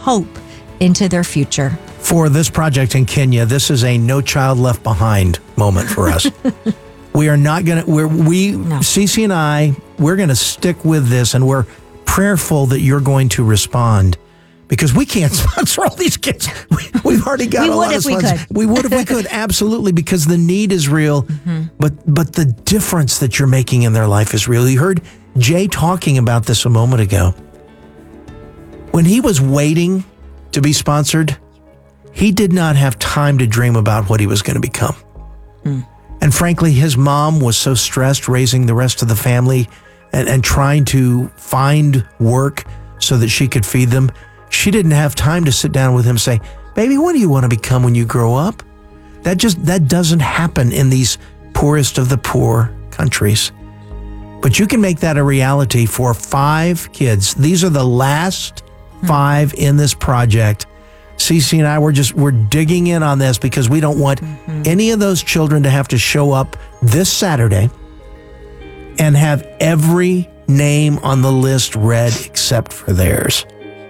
hope into their future. For this project in Kenya, this is a No Child Left Behind moment for us. We are not going to, Cece and I, we're going to stick with this, and we're prayerful that you're going to respond, because we can't sponsor all these kids. We've already got a lot of sponsors. We would if we could, absolutely, because the need is real, but the difference that you're making in their life is real. You heard Jay talking about this a moment ago. When he was waiting to be sponsored, he did not have time to dream about what he was going to become. And frankly, his mom was so stressed raising the rest of the family and trying to find work so that she could feed them. She didn't have time to sit down with him and say, baby, what do you want to become when you grow up? That doesn't happen in these poorest of the poor countries. But you can make that a reality for 5 kids. These are the last 5 in this project. Cece and I, we're digging in on this because we don't want any of those children to have to show up this Saturday and have every name on the list read except for theirs.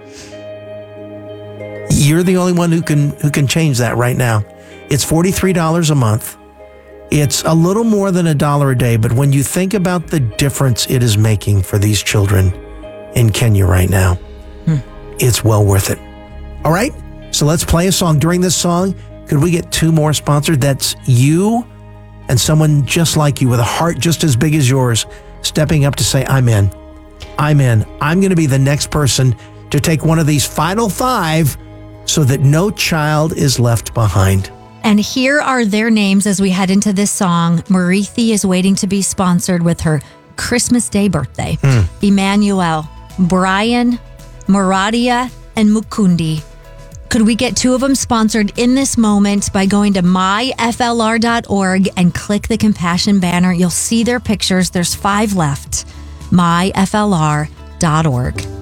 You're the only one who can change that right now. It's $43 a month. It's a little more than $1 a day, but when you think about the difference it is making for these children in Kenya right now, it's well worth it. All right? So let's play a song. During this song, could we get 2 more sponsored? That's you and someone just like you with a heart just as big as yours, stepping up to say, I'm in. I'm in. I'm going to be the next person to take one of these final 5 so that no child is left behind. And here are their names as we head into this song. Marithi is waiting to be sponsored with her Christmas Day birthday. Emmanuel, Brian, Maradia, and Mukundi. Could we get 2 of them sponsored in this moment by going to myflr.org and click the compassion banner? You'll see their pictures. There's 5 left. myflr.org.